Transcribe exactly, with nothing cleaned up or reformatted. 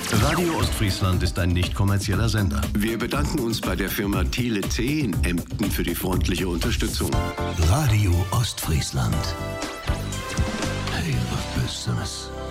Radio Ostfriesland ist ein nicht kommerzieller Sender. Wir bedanken uns bei der Firma Thiele C in Emden für die freundliche Unterstützung. Radio Ostfriesland. Hey, was bist du das?